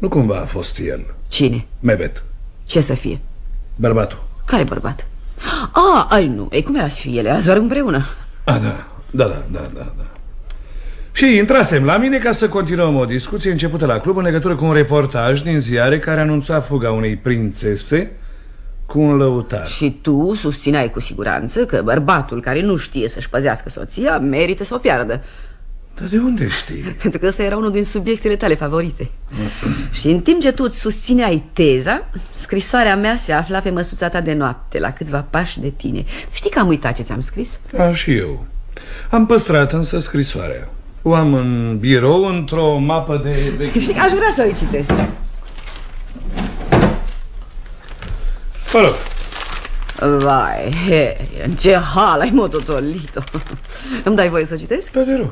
Nu cumva a fost el? Cine? Mebet. Ce să fie? Bărbatul. Care bărbat? Ai nu, ei, cum era să fie ele? Azi doar împreună. Da. Și intrasem la mine ca să continuăm o discuție începută la club în legătură cu un reportaj din ziare care anunța fuga unei prințese cu un lăutar. Și tu susțineai cu siguranță că bărbatul care nu știe să-și păzească soția merită să o piardă. Dar de unde știi? Pentru că ăsta era unul din subiectele tale favorite. Și în timp ce tu îți susțineai teza, scrisoarea mea se afla pe măsuța ta de noapte, la câțiva pași de tine. Știi că am uitat ce ți-am scris? Și eu. Am păstrat însă scrisoarea. O am în birou, într-o mapă de... Știi că aș vrea să o citesc. Mă rog. Vai, Harry, în ce hal ai mototolit-o. Îmi dai voie să o citesc? Da, te rog.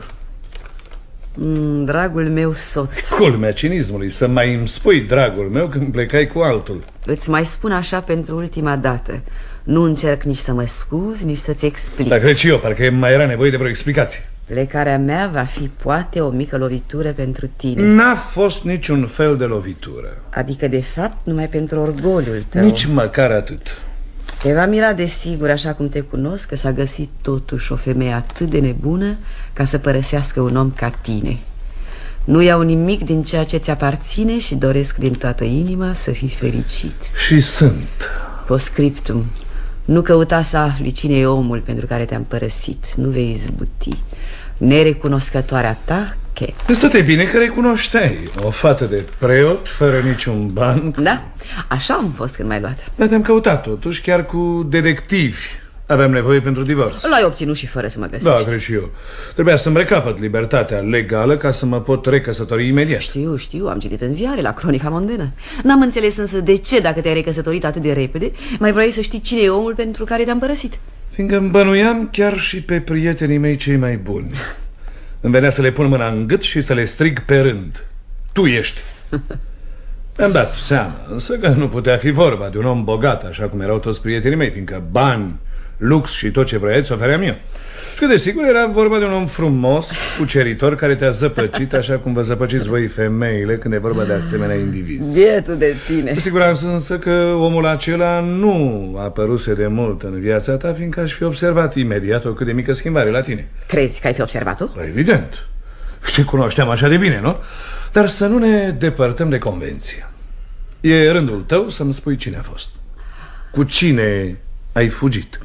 Dragul meu soț. Culmea cinismului, să mai îmi spui dragul meu când plecai cu altul. Îți mai spun așa pentru ultima dată. Nu încerc nici să mă scuz, nici să-ți explic. Da, cred și eu, parcă mai era nevoie de vreo explicație. Plecarea mea va fi poate o mică lovitură pentru tine. N-a fost niciun fel de lovitură. Adică de fapt numai pentru orgoliul tău. Nici măcar atât. Te va mira de sigur, așa cum te cunosc, că s-a găsit totuși o femeie atât de nebună ca să părăsească un om ca tine. Nu iau nimic din ceea ce ți aparține și doresc din toată inima să fii fericit. Și sunt. Postscriptum. Nu căuta să afli cine e omul pentru care te-am părăsit. Nu vei izbuti. Nerecunoscătoarea ta, Cat. Deci tot e bine că recunoșteai o fată de preot fără niciun ban. Da, așa am fost când m-ai luat. Dar te-am căutat totuși chiar cu detectivi. Aveam nevoie pentru divorț. L-ai obținut și fără să mă găsești. Da, cred și eu. Trebuia să-mi recapăt libertatea legală ca să mă pot recăsători imediat. Știu, am citit în ziare, la Cronica Mondenă. N-am înțeles însă de ce, dacă te-ai recăsătorit atât de repede, mai vrei să știi cine e omul pentru care te-am părăsit. Fiindcă îmi bănuiam chiar și pe prietenii mei cei mai buni. Îmi venea să le pun mâna în gât și să le strig pe rând: tu ești. Mi-am dat seama însă că nu putea fi vorba de un om bogat, așa cum erau toți prietenii mei, fiindcă bani, lux și tot ce vroiai îți ofeream eu. Și că desigur era vorba de un om frumos, cuceritor, care te-a zăpăcit așa cum vă zăpăciți voi femeile când e vorba de asemenea indivizi. Bietul de tine. Cu siguranță însă că omul acela nu a apăruse de mult în viața ta, fiindcă aș fi observat imediat o cât de mică schimbare la tine. Crezi că ai fi observat-o? Evident. Te cunoșteam așa de bine, nu? Dar să nu ne depărtăm de convenție. E rândul tău să-mi spui cine a fost. Cu cine ai fugit?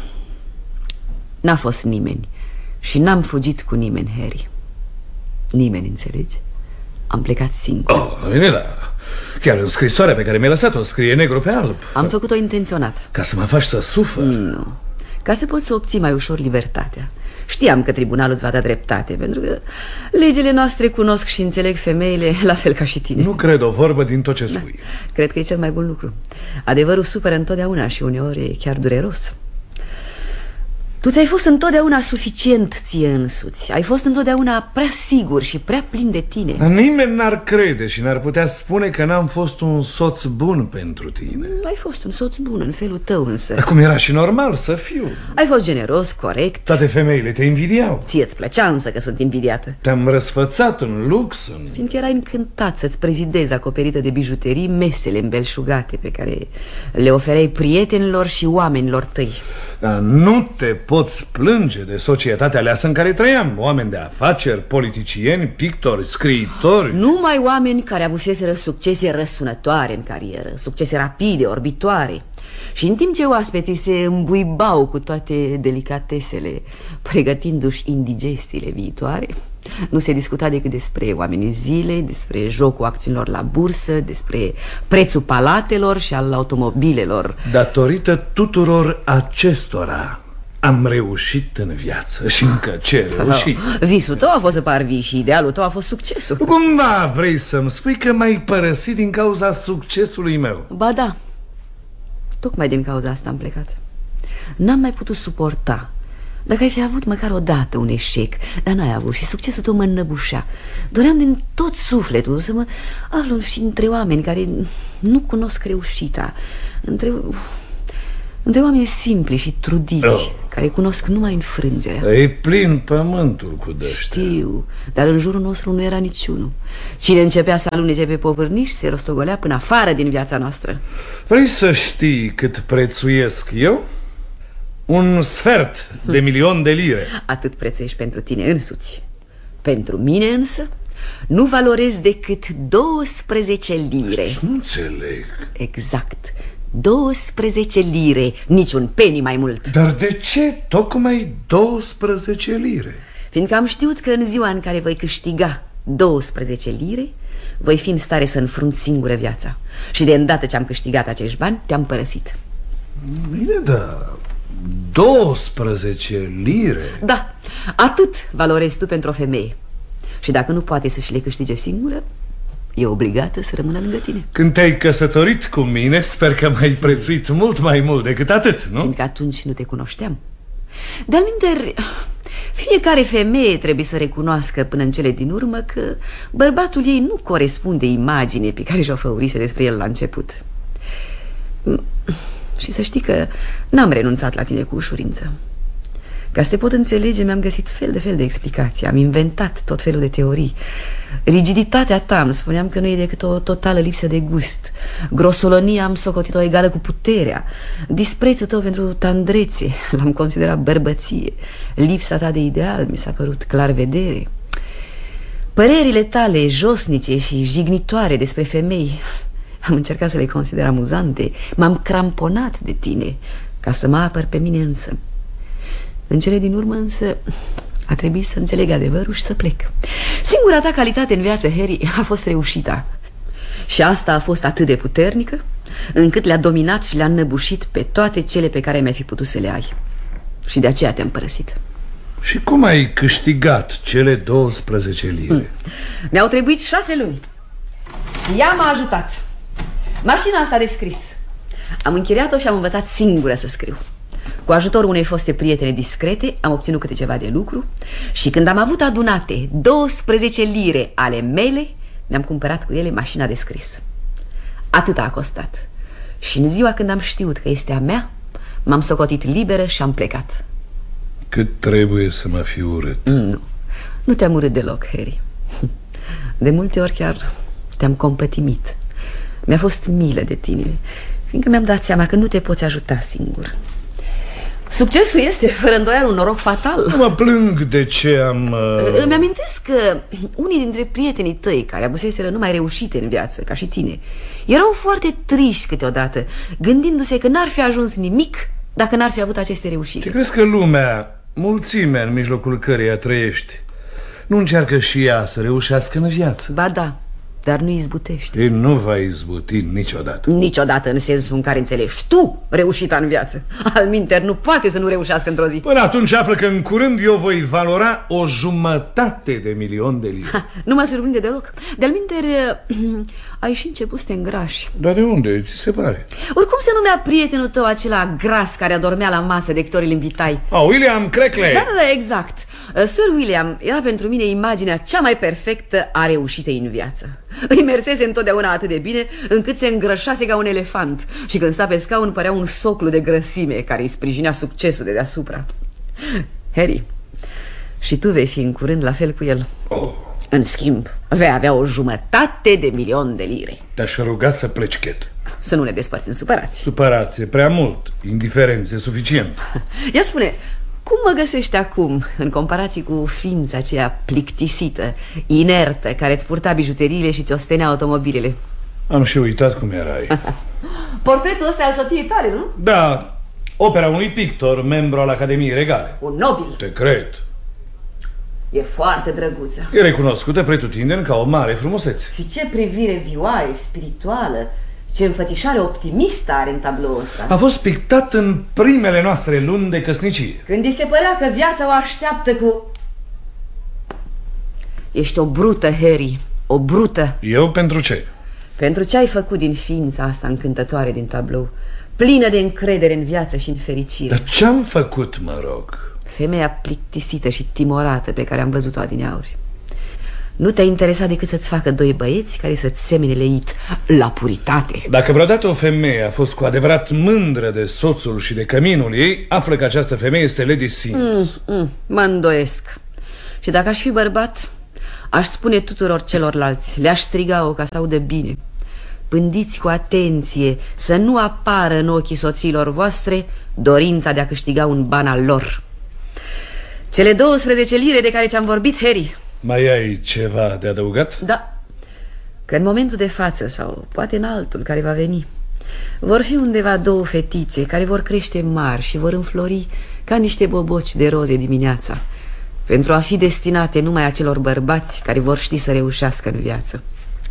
N-a fost nimeni. Și n-am fugit cu nimeni, Harry. Nimeni, înțelegi? Am plecat singur. Bine, da. Chiar în scrisoarea pe care mi-ai lăsat-o scrie negru pe alb. Am făcut-o intenționat. Ca să mă faci să sufăr? Nu. Ca să poți să obții mai ușor libertatea. Știam că tribunalul îți va da dreptate, pentru că legile noastre cunosc și înțeleg femeile la fel ca și tine. Nu cred o vorbă din tot ce spui. Cred că e cel mai bun lucru. Adevărul supără întotdeauna și uneori e chiar dureros. Tu ți-ai fost întotdeauna suficient ție însuți. Ai fost întotdeauna prea sigur și prea plin de tine. Nimeni n-ar crede și n-ar putea spune că n-am fost un soț bun pentru tine. Ai fost un soț bun în felul tău însă. Cum era și normal să fiu. Ai fost generos, corect. Toate femeile te invidiau. Ție-ți plăcea însă că sunt invidiată. Te-am răsfățat în lux Fiindcă erai încântat să-ți prezidezi acoperită de bijuterii mesele îmbelșugate pe care le ofereai prietenilor și oamenilor tăi. Dar nu te poți plânge de societatea aleasă în care trăiam. Oameni de afaceri, politicieni, pictori, scriitori. Numai oameni care avuseseră succese răsunătoare în carieră, succese rapide, orbitoare. Și în timp ce oaspeții se îmbuibau cu toate delicatesele, pregătindu-și indigestiile viitoare, nu se discuta decât despre oamenii zilei, despre jocul acțiunilor la bursă, despre prețul palatelor și al automobilelor. Datorită tuturor acestora am reușit în viață. Și încă ce reușit? Visul tău a fost să par vii și idealul tău a fost succesul. Cumva vrei să-mi spui că m-ai părăsit din cauza succesului meu? Ba da. Tocmai din cauza asta am plecat. N-am mai putut suporta. Dacă ai fi avut măcar o dată un eșec, dar n-ai avut și succesul tău mă înnăbușea. Doream din tot sufletul să mă aflu și între oameni care nu cunosc reușita, între oameni simpli și trudiți, care cunosc numai înfrângerea. E plin pământul cu dăștia. Știu, dar în jurul nostru nu era niciunul. Cine începea să alunece pe povârniș se rostogolea până afară din viața noastră. Vrei să știi cât prețuiesc eu? 1/2 de lire. Atât prețuiești pentru tine însuți. Pentru mine însă nu valorez decât 12 lire. Nu înțeleg. Exact, 12 lire, niciun penny mai mult. Dar de ce tocmai 12 lire? Fiindcă am știut că în ziua în care voi câștiga 12 lire, voi fi în stare să înfrunt singură viața. Și de îndată ce am câștigat acești bani, te-am părăsit. Bine, da, 12 lire? Da, atât valorezi tu pentru o femeie. Și dacă nu poate să-și le câștige singură, e obligată să rămână lângă tine. Când te-ai căsătorit cu mine, sper că m-ai prețuit mult mai mult decât atât, nu? Fiindcă atunci nu te cunoșteam. De-al minteri, fiecare femeie trebuie să recunoască până în cele din urmă că bărbatul ei nu corespunde imaginii pe care și-o făurise despre el la început. Și să știi că n-am renunțat la tine cu ușurință. Ca să te pot înțelege, mi-am găsit fel de explicații. Am inventat tot felul de teorii. Rigiditatea ta, îmi spuneam că nu e decât o totală lipsă de gust. Grosolonia am socotit-o egală cu puterea. Disprețul tău pentru tandrețe l-am considerat bărbăție. Lipsa ta de ideal mi s-a părut clar vedere. Părerile tale josnice și jignitoare despre femei am încercat să le consider amuzante. M-am cramponat de tine ca să mă apăr pe mine însă. În cele din urmă însă a trebuit să înțeleg adevărul și să plec. Singura ta calitate în viață, Harry, a fost reușita. Și asta a fost atât de puternică încât le-a dominat și le-a înnăbușit pe toate cele pe care mi-ai fi putut să le ai. Și de aceea te-am părăsit. Și cum ai câștigat cele 12 lire? Mi-au trebuit 6 luni. Ea m-a ajutat. Mașina asta de scris am închiriat-o și am învățat singură să scriu. Cu ajutorul unei foste prietene discrete am obținut câte ceva de lucru. Și când am avut adunate 12 lire ale mele, mi-am cumpărat cu ele mașina de scris. Atât a costat. Și în ziua când am știut că este a mea, m-am socotit liberă și am plecat. Cât trebuie să mă fi urât? Nu te-am urât deloc, Harry. De multe ori chiar te-am compătimit. Mi-a fost milă de tine, fiindcă mi-am dat seama că nu te poți ajuta singur. Succesul este, fără îndoială, un noroc fatal. Nu mă plâng de ce am... Îmi amintesc că unii dintre prietenii tăi care avuseseră numai reușite în viață, ca și tine, erau foarte triști câteodată, gândindu-se că n-ar fi ajuns nimic dacă n-ar fi avut aceste reușite. Ce crezi că lumea, mulțimea în mijlocul căreia trăiești, nu încearcă și ea să reușească în viață? Ba da, dar nu izbutește. Ei nu va izbuti niciodată. Niciodată în sensul în care înțelegi tu reușita în viață. Alminteri nu poate să nu reușească într-o zi. Până atunci află că în curând eu voi valora 1/2 de milion de lire. Nu mă surprinde deloc. De-al minteri, ai și început să te îngrași. Dar de unde? Ți se pare? Oricum se numea prietenul tău acela gras care adormea la masă de câte ori îl invitai? William Creckley. Da, exact. Sir William era pentru mine imaginea cea mai perfectă a reușitei în viață. Îi mersese întotdeauna atât de bine încât se îngrășase ca un elefant. Și când sta pe scaun părea un soclu de grăsime care îi sprijinea succesul de deasupra. Harry, și tu vei fi în curând la fel cu el. În schimb, vei avea 1/2 de milion de lire. Te-aș ruga să pleci, Cat. Să nu ne despărțim supărați. Supărați, e prea mult. Indiferență, e suficient. Ia spune, cum mă găsești acum în comparație cu ființa aceea plictisită, inertă, care îți purta bijuteriile și ți ostenea automobilele? Am și uitat cum erai. Portretul ăsta al soției tale, nu? Da, opera unui pictor, membru al Academiei Regale. Un nobil. Te cred. E foarte drăguță. E recunoscută pretutindeni ca o mare frumusețe. Și ce privire vioaie, spirituală, ce înfățișare optimistă are în tabloul ăsta. A fost pictat în primele noastre luni de căsnicie. Când îi se părea că viața o așteaptă cu... Ești o brută, Harry, o brută. Eu pentru ce? Pentru ce ai făcut din ființa asta încântătoare din tablou, plină de încredere în viață și în fericire. Dar ce-am făcut, mă rog? Femeia plictisită și timorată pe care am văzut-o adineauri. Nu te-a interesat decât să-ți facă 2 băieți care să-ți semene leit la puritate. Dacă vreodată o femeie a fost cu adevărat mândră de soțul și de căminul ei, află că această femeie este Lady Sims. Mă îndoiesc. Și dacă aș fi bărbat, aș spune tuturor celorlalți, le-aș striga-o ca să audă bine: pândiți cu atenție să nu apară în ochii soțiilor voastre dorința de a câștiga un ban al lor. Cele 12 lire de care ți-am vorbit, Harry. Mai ai ceva de adăugat? Da. Că în momentul de față, sau poate în altul care va veni, vor fi undeva 2 fetițe care vor crește mari și vor înflori ca niște boboci de roze dimineața, pentru a fi destinate numai acelor bărbați care vor ști să reușească în viață.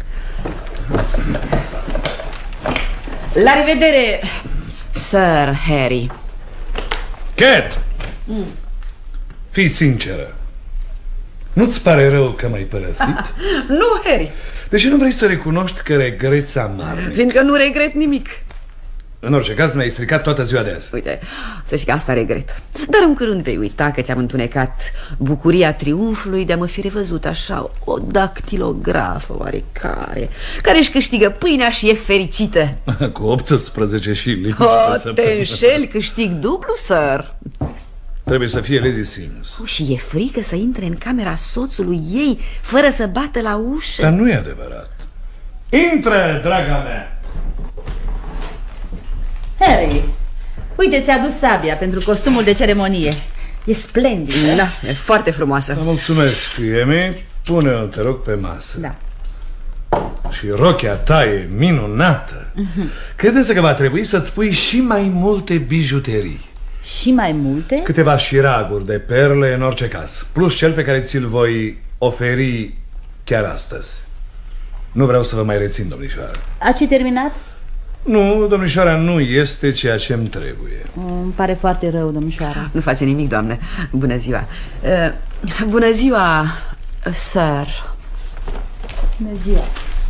La revedere, Sir Harry. Cat! Fii sinceră. Nu-ți pare rău că m-ai părăsit? Nu, Harry. Deși nu vrei să recunoști că regreți amarnic? Fiindcă nu regret nimic. În orice caz mi-ai stricat toată ziua de azi. Uite, să știi că asta regret. Dar în curând vei uita că ți-am întunecat bucuria triumfului de a mă fi revăzut așa o dactilografă oarecare, care își câștigă pâinea și e fericită. Cu 18 șilingii pe săptămână. Te înșeli, câștig dublu, sir. Trebuie să fie Lady Sims. Și e frică să intre în camera soțului ei fără să bată la ușă. Dar nu e adevărat. Intră, draga mea! Harry, uite, ți-a adus sabia pentru costumul de ceremonie. E splendid. Da, e foarte frumoasă. Mulțumesc, Emi. Pune-o, te rog, pe masă. Da. Și rochia ta e minunată. Cred însă că va trebui să-ți pui și mai multe bijuterii. Și mai multe? Câteva șiraguri de perle în orice caz, plus cel pe care ți-l voi oferi chiar astăzi. Nu vreau să vă mai rețin, domnișoară. Ați terminat? Nu, domnișoara, nu este ceea ce îmi trebuie. Îmi pare foarte rău, domnișoara. Nu face nimic, doamnă. Bună ziua. Bună ziua, sir. Bună ziua.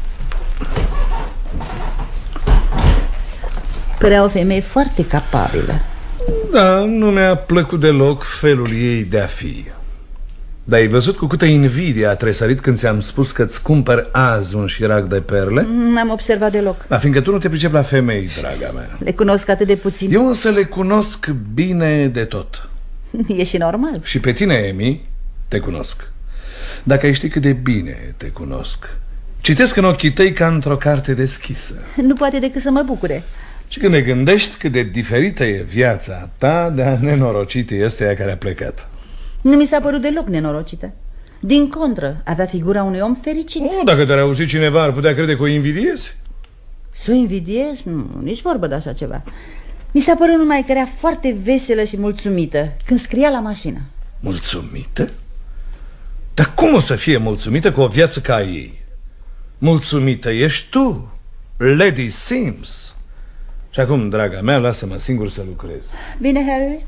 Părea o femeie foarte capabilă. Da, nu mi-a plăcut deloc felul ei de a fi. Dar ai văzut cu câtă invidie a tresărit când ți-am spus că-ți cumpăr azi un șirac de perle? N-am observat deloc. Da, fiindcă tu nu te pricepi la femei, draga mea. Le cunosc atât de puțin. Eu însă le cunosc bine de tot. E și normal. Și pe tine, Emi, te cunosc. Dacă ai ști cât de bine te cunosc. Citesc în ochii tăi ca într-o carte deschisă. Nu poate decât să mă bucure. Și când ne gândești cât de diferită e viața ta, de-a nenorocită este ea care a plecat. Nu mi s-a părut deloc nenorocită. Din contră, avea figura unui om fericit. Dacă te-ar auzi cineva, ar putea crede că o invidiezi? Să o invidiez? Nu, nici vorbă de așa ceva. Mi s-a părut numai că era foarte veselă și mulțumită când scria la mașină. Mulțumită? Dar cum o să fie mulțumită cu o viață ca a ei? Mulțumită ești tu, Lady Sims. Și acum, draga mea, lasă-mă singur să lucrez. Bine, Harry?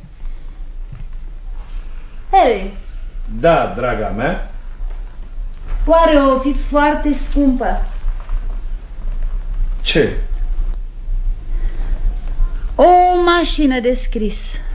Harry, Da, draga mea. oare o fi foarte scumpă? Ce? O mașină de scris.